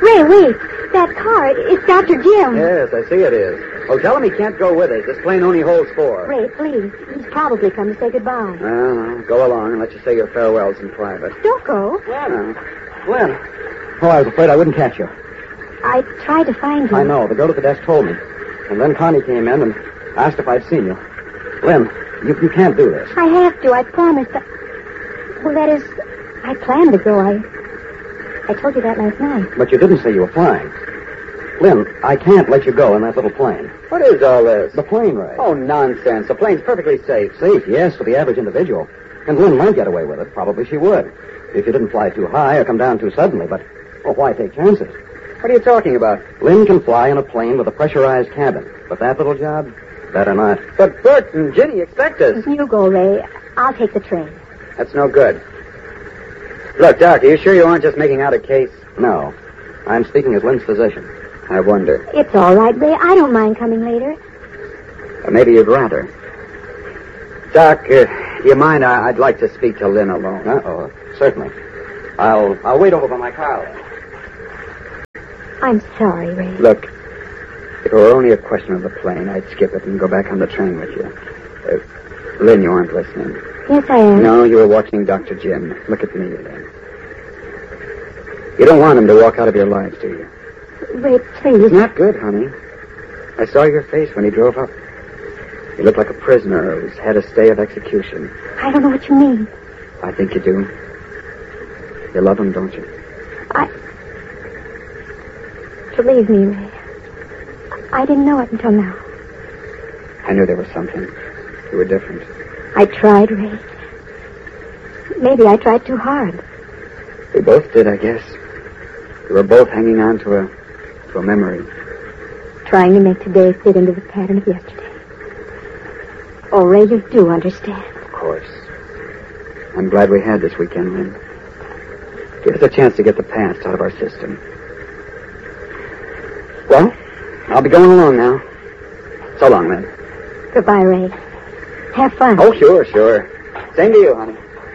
Ray, wait. That car, it's Dr. Jim. Yes, I see it is. Oh, tell him he can't go with us. This plane only holds 4. Ray, please. He's probably come to say goodbye. Go along and let you say your farewells in private. Don't go. Glenn. Oh, I was afraid I wouldn't catch you. I tried to find you. I know. The girl at the desk told me. And then Connie came in and asked if I'd seen you. Glenn, you can't do this. I have to. I promised. Well, that is, I planned to go. I told you that last night. But you didn't say you were flying. Lynn, I can't let you go in that little plane. What is all this? The plane, Ray. Oh, nonsense. The plane's perfectly safe. Safe, yes, for the average individual. And Lynn might get away with it. Probably she would. If you didn't fly too high or come down too suddenly. But, well, why take chances? What are you talking about? Lynn can fly in a plane with a pressurized cabin. But that little job, better not. But Bert and Ginny expect us. You go, Ray. I'll take the train. That's no good. Look, Doc, are you sure you aren't just making out a case? No. I'm speaking as Lynn's physician. I wonder. It's all right, Ray. I don't mind coming later. Or maybe you'd rather. Doc, do you mind? I'd like to speak to Lynn alone. Uh-oh. Certainly. I'll wait over by my car. I'm sorry, Ray. Look, if it were only a question of the plane, I'd skip it and go back on the train with you. Lynn, you aren't listening. Yes, I am. No, you were watching Dr. Jim. Look at me, Lynn. You don't want him to walk out of your lives, do you? Ray, please. It's not good, honey. I saw your face when he drove up. You looked like a prisoner who's had a stay of execution. I don't know what you mean. I think you do. You love him, don't you? Believe me, Ray. I didn't know it until now. I knew there was something. You were different. I tried, Ray. Maybe I tried too hard. We both did, I guess. We were both hanging on to a memory. Trying to make today fit into the pattern of yesterday. Oh, Ray, you do understand. Of course. I'm glad we had this weekend, Lynn. Give us a chance to get the past out of our system. Well, I'll be going along now. So long, Lynn. Goodbye, Ray. Have fun. Oh, sure. Same to you, honey.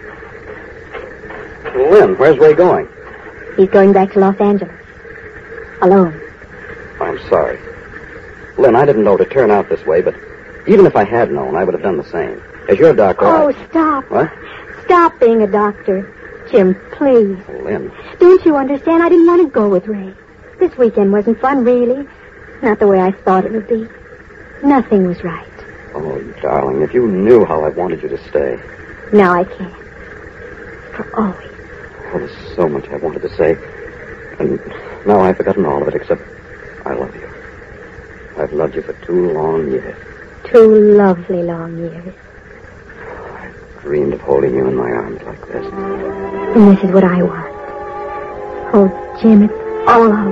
Lynn, where's Ray going? He's going back to Los Angeles. Alone. I'm sorry. Lynn, I didn't know it would turn out this way, but even if I had known, I would have done the same. As your doctor, Oh, stop. What? Stop being a doctor. Jim, please. Lynn. Don't you understand? I didn't want to go with Ray. This weekend wasn't fun, really. Not the way I thought it would be. Nothing was right. Oh, darling, if you knew how I wanted you to stay. Now I can't. For always. Oh, there's so much I wanted to say. And now I've forgotten all of it, except I love you. I've loved you for 2 long years. 2 lovely long years. I've dreamed of holding you in my arms like this. And this is what I want. Oh, Jim, it's all I'll